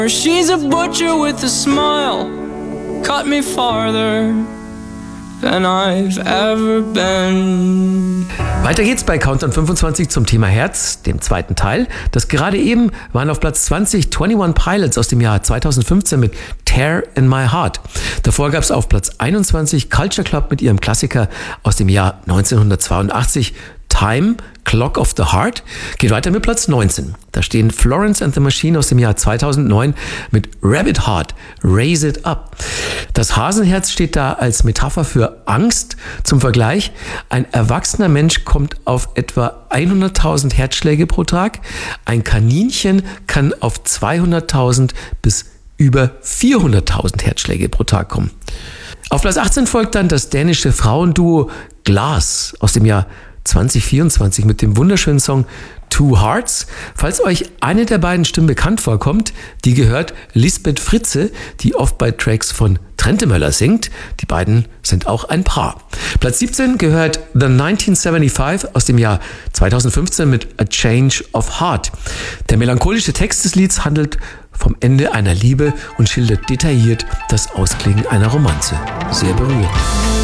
She's a butcher with a smile, cut me farther than I've ever been. Weiter geht's bei Countdown 25 zum Thema Herz, dem zweiten Teil. Das gerade eben waren auf Platz 20 21 Pilots aus dem Jahr 2015 mit Tear in My Heart. Davor gab's auf Platz 21 Culture Club mit ihrem Klassiker aus dem Jahr 1982 Time, Clock of the Heart. Geht weiter mit Platz 19. Da stehen Florence and the Machine aus dem Jahr 2009 mit Rabbit Heart, Raise It Up. Das Hasenherz steht da als Metapher für Angst. Zum Vergleich, ein erwachsener Mensch kommt auf etwa 100.000 Herzschläge pro Tag. Ein Kaninchen kann auf 200.000 bis über 400.000 Herzschläge pro Tag kommen. Auf Platz 18 folgt dann das dänische Frauenduo Glass aus dem Jahr 2024 mit dem wunderschönen Song Two Hearts. Falls euch eine der beiden Stimmen bekannt vorkommt, die gehört Lisbeth Fritze, die oft bei Tracks von Trentemöller singt. Die beiden sind auch ein Paar. Platz 17 gehört The 1975 aus dem Jahr 2015 mit A Change of Heart. Der melancholische Text des Lieds handelt vom Ende einer Liebe und schildert detailliert das Ausklingen einer Romanze. Sehr berührend.